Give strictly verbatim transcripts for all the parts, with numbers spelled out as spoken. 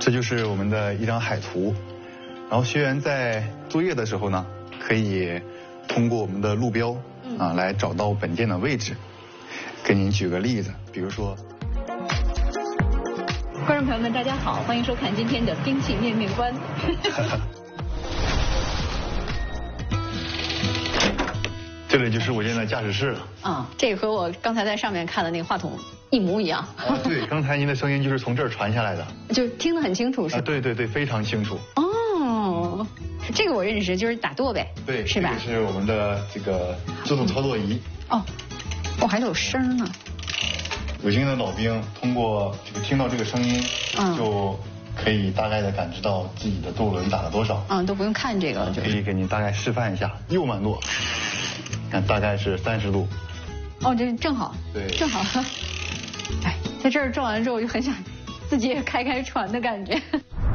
这就是我们的一张海图，然后学员在作业的时候呢，可以通过我们的路标啊来找到本舰的位置。给您举个例子，比如说， 观众朋友们，大家好，欢迎收看今天的兵器面面观。 这里就是我舰的驾驶室了。 啊，这个和我刚才在上面看的那个话筒一模一样。 啊，对，刚才您的声音就是从这儿传下来的， 就听得很清楚，是吧？ 啊，对对对，非常清楚。 哦，这个我认识，就是打舵呗， 对， 是吧？ 这个是我们的这个自动操作仪。 哦，哦，还有声呢。 有经验的老兵通过这个听到这个声音，嗯，就可以大概的感知到自己的舵轮打了多少。嗯， 都不用看这个了，就可以给您大概示范一下右满舵，看大概是三十度。 哦，这正好， 对， 正好。哎，在这儿撞完之后，我就很想自己也开开船的感觉。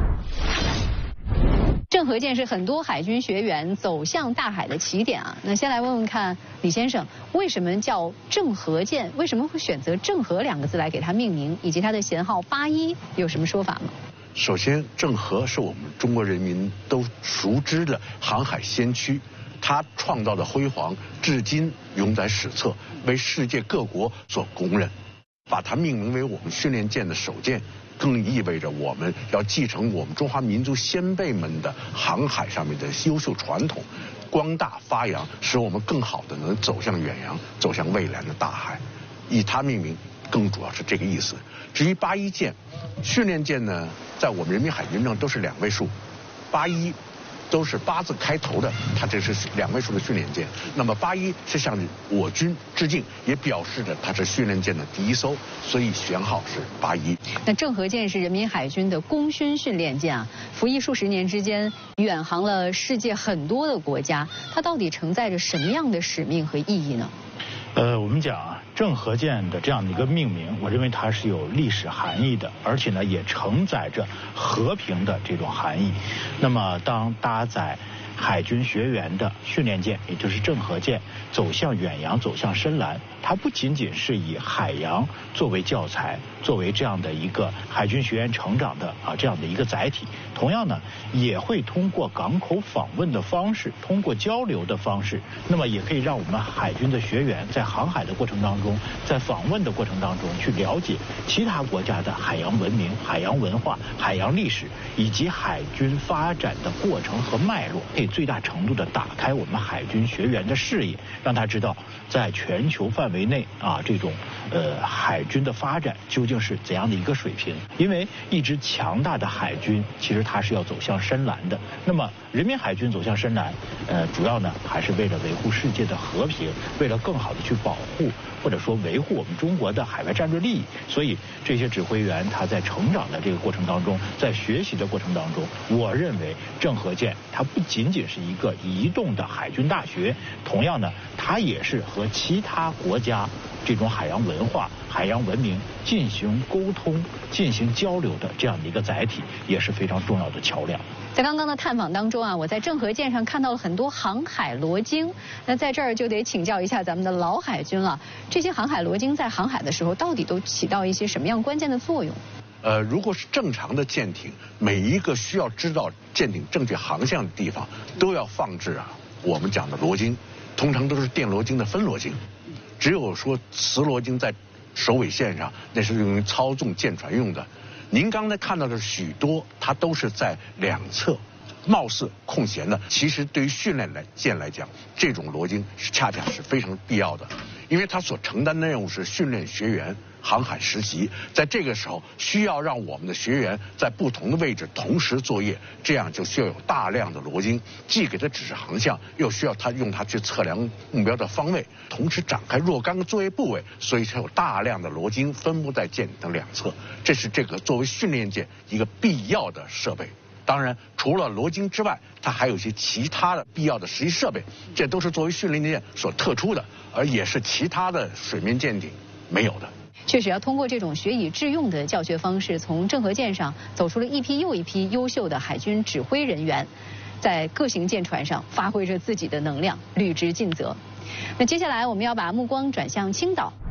郑和舰是很多海军学员走向大海的起点啊。那先来问问看李先生，为什么叫郑和舰？为什么会选择郑和两个字来给它命名？以及它的舷号八一有什么说法吗？ 首先，郑和是我们中国人民都熟知的航海先驱，他创造的辉煌至今永载史册，为世界各国所公认。把它命名为我们训练舰的首舰，更意味着我们要继承我们中华民族先辈们的航海上面的优秀传统，光大发扬，使我们更好的能走向远洋，走向蔚蓝的大海。以它命名，更主要是这个意思。至于八一舰，训练舰呢，在我们人民海军上都是两位数，八一都是八字开头的，它这是两位数的训练舰。那么八一是向我军致敬，也表示着它是训练舰的第一艘，所以舷号是八一。 那郑和舰是人民海军的功勋训练舰啊，服役数十年之间，远航了世界很多的国家，它到底承载着什么样的使命和意义呢？ 呃，我们讲啊，郑和舰的这样的一个命名，我认为它是有历史含义的，而且呢，也承载着和平的这种含义。那么，当搭载海军学员的训练舰，也就是郑和舰，走向远洋，走向深蓝，它不仅仅是以海洋作为教材，作为这样的一个海军学员成长的啊这样的一个载体，同样呢，也会通过港口访问的方式，通过交流的方式，那么也可以让我们海军的学员在航海的过程当中，在访问的过程当中，去了解其他国家的海洋文明、海洋文化、海洋历史以及海军发展的过程和脉络，可以最大程度的打开我们海军学员的视野，让他知道在全球范围内啊这种呃海军的发展究竟是怎样的一个水平。因为一支强大的海军，其实它是要走向深蓝的。那么人民海军走向深蓝，呃，主要呢还是为了维护世界的和平，为了更好的去保护或者说维护我们中国的海外战略利益。所以这些指挥员他在成长的这个过程当中，在学习的过程当中，我认为郑和舰它不仅仅是一个移动的海军大学，同样呢，它也是和其他国家这种海洋文化、海洋文明进行沟通、进行交流的这样的一个载体，也是非常重要的桥梁。 在刚刚的探访当中啊，我在郑和舰上看到了很多航海螺鲸。那在这儿就得请教一下咱们的老海军了，这些航海螺鲸在航海的时候到底都起到一些什么样关键的作用？ 呃，如果是正常的舰艇，每一个需要知道舰艇正确航向的地方，都要放置啊我们讲的螺鲸，通常都是电螺鲸的分螺鲸。只有说磁螺鲸在首尾线上，那是用于操纵舰船用的。您刚才看到的许多，它都是在两侧，貌似空闲的。其实对于训练来舰来讲，这种螺鲸是恰恰是非常必要的，因为它所承担的任务是训练学员航海实习，在这个时候需要让我们的学员在不同的位置同时作业，这样就需要有大量的螺鲸，既给它指示航向，又需要它用它去测量目标的方位，同时展开若干个作业部位，所以才有大量的螺鲸分布在舰艇的两侧。这是这个作为训练舰一个必要的设备。当然，除了螺鲸之外，它还有一些其他的必要的实际设备，这都是作为训练舰所特出的，而也是其他的水面舰艇没有的。 确实要通过这种学以致用的教学方式，从郑和舰上走出了一批又一批优秀的海军指挥人员，在各型舰船上发挥着自己的能量，履职尽责。那接下来我们要把目光转向青岛。